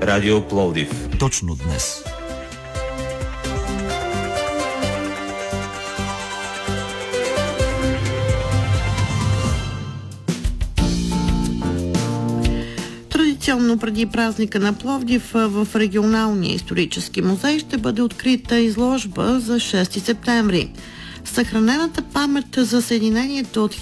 Радио Пловдив. Точно днес. Традиционно преди празника на Пловдив в регионалния исторически музей ще бъде открита изложба за 6 септември. Съхранената памет за съединението от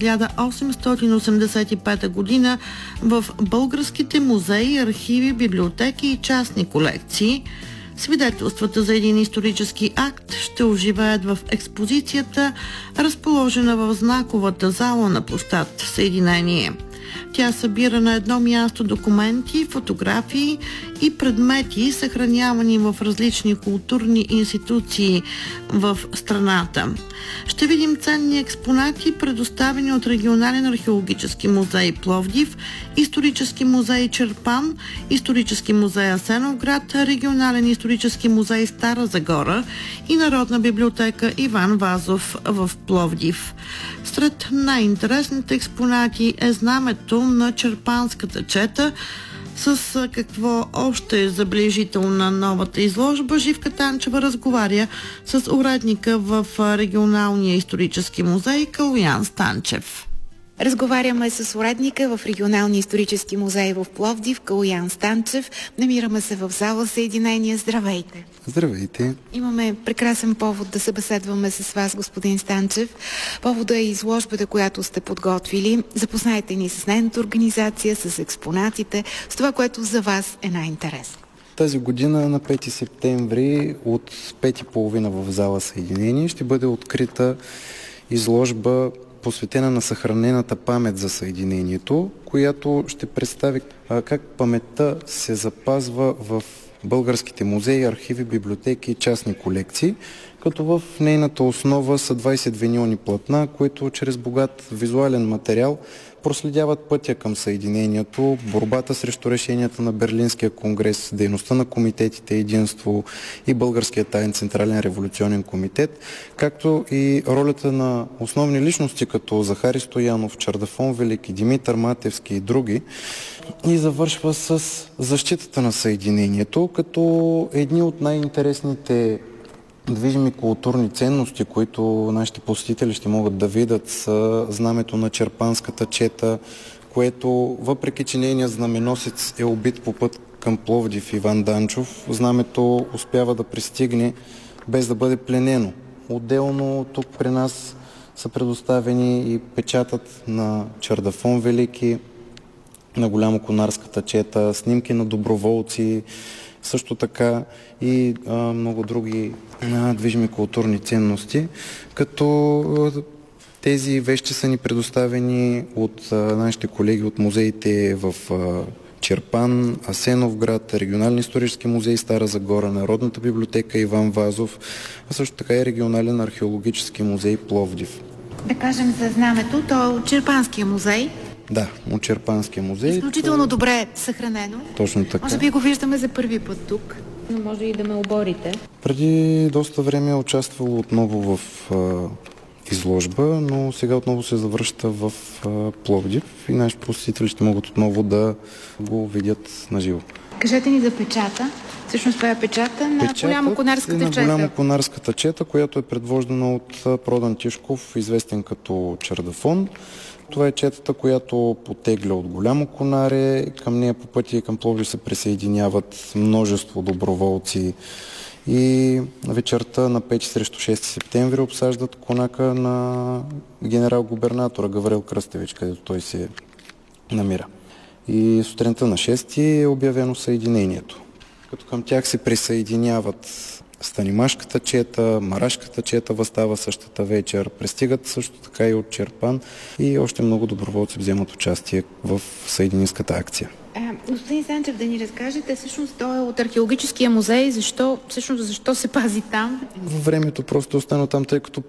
1885 година в българските музеи, архиви, библиотеки и частни колекции. Свидетелствата за един исторически акт ще оживеят в експозицията, разположена в знаковата зала на площад Съединение. Тя събира на едно място документи, фотографии и предмети, съхранявани в различни културни институции в страната. Ще видим ценни експонати, предоставени от Регионален археологически музей Пловдив, Исторически музей Чирпан, Исторически музей Асеновград, Регионален исторически музей Стара Загора и Народна библиотека Иван Вазов в Пловдив. Сред най-интересните експонати е знамето на Чирпанската чета. С какво още е забележителна новата изложба, Живка Танчева разговаря с уредника в Регионалния исторически музей Калоян Станчев. Разговаряме с уредника в Регионалния исторически музей в Пловдив, Калоян Станчев. Намираме се в зала Съединение. Здравейте! Здравейте! Имаме прекрасен повод да се беседваме с вас, господин Станчев. Поводът е изложбата, която сте подготвили. Запознайте ни с нейната организация, с експонатите, с това, което за вас е най-интересно. Тази година на 5 септември от 5:30 в зала Съединение ще бъде открита изложба, посветена на съхранената памет за Съединението, която ще представи как паметта се запазва в българските музеи, архиви, библиотеки и частни колекции, като в нейната основа са 20 винилни платна, които чрез богат визуален материал проследяват пътя към Съединението, борбата срещу решенията на Берлинския конгрес, дейността на комитетите Единство и Българския таен централен революционен комитет, както и ролята на основни личности като Захари Стоянов, Чардафон Велики, Димитър Матевски и други. И завършва с защитата на Съединението, като едни от най-интересните движими културни ценности, които нашите посетители ще могат да видят, са знамето на Чирпанската чета, което, въпреки че нейният знаменосец е убит по път към Пловдив Иван Данчов, знамето успява да пристигне без да бъде пленено. Отделно тук при нас са предоставени и печатът на Чардафон Велики, на Голямоконарската чета, снимки на доброволци, също така и много други движими културни ценности, като тези вещи са ни предоставени от нашите колеги от музеите в Чирпан, Асеновград, Регионален исторически музей Стара Загора, Народната библиотека Иван Вазов, а също така и Регионален археологически музей Пловдив. Да кажем за знамето, то е от Чирпанския музей. Да, от Чирпанския музей. Изключително добре съхранено. Точно така. Може би го виждаме за първи път тук, но може и да ме оборите. Преди доста време е участвало отново в изложба, но сега отново се завръща в Пловдив и наши посетители ще могат отново да го видят на живо. Кажете ни за печата. Всъщност това е печата на Голямоконарската чета. На Голямоконарската чета, която е предвождана от Продан Тишков, известен като Чардафон. Това е четата, която потегля от Голямо Конаре. Към нея по пътя и към Пловдив се присъединяват множество доброволци. И вечерта на 5 срещу 6 септември обсаждат конака на генерал-губернатора Гаврил Кръстевич, където той се намира. И сутринта на 6 е обявено съединението. Като към тях се присъединяват Станимашката чета, Марашката чета възстава същата вечер, пристигат също така и от Чирпан и още много доброволци вземат участие в съединенската акция. Господин Станчев, да ни разкажете, всъщност той е от археологическия музей, защо се пази там? Във времето просто остана там, тъй като